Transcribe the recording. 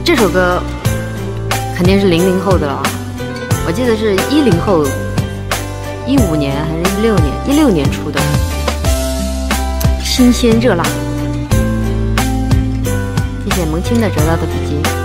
这首歌肯定是00后的了啊，我记得是10后，15年还是16年出的，新鲜热辣。谢谢萌青的折到的笔记。